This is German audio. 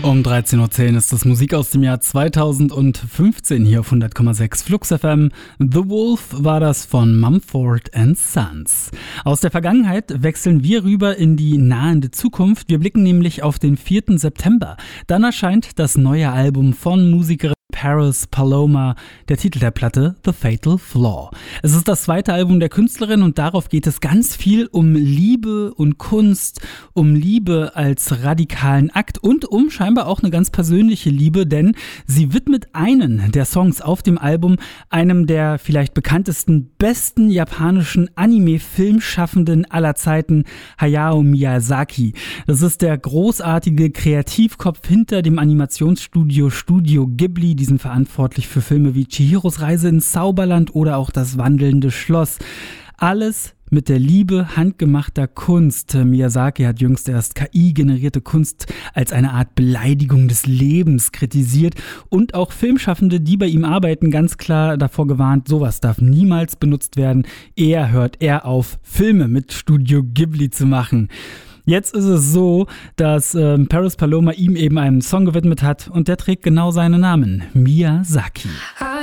Um 13.10 Uhr ist das Musik aus dem Jahr 2015 hier auf 100,6 Flux FM. The Wolf war das von Mumford & Sons. Aus der Vergangenheit wechseln wir rüber in die nahende Zukunft. Wir blicken nämlich auf den 4. September. Dann erscheint das neue Album von Musikerin Paris Paloma, der Titel der Platte The Fatal Flaw. Es ist das zweite Album der Künstlerin und darauf geht es ganz viel um Liebe und Kunst, um Liebe als radikalen Akt und um scheinbar auch eine ganz persönliche Liebe, denn sie widmet einen der Songs auf dem Album einem der vielleicht bekanntesten, besten japanischen Anime-Filmschaffenden aller Zeiten, Hayao Miyazaki. Das ist der großartige Kreativkopf hinter dem Animationsstudio Studio Ghibli. Die sind verantwortlich für Filme wie Chihiros Reise ins Zauberland oder auch Das wandelnde Schloss. Alles mit der Liebe handgemachter Kunst. Miyazaki hat jüngst erst KI-generierte Kunst als eine Art Beleidigung des Lebens kritisiert und auch Filmschaffende, die bei ihm arbeiten, ganz klar davor gewarnt, sowas darf niemals benutzt werden. Eher hört er auf, Filme mit Studio Ghibli zu machen. Jetzt ist es so, dass Paris Paloma ihm eben einen Song gewidmet hat und der trägt genau seinen Namen, Miyazaki.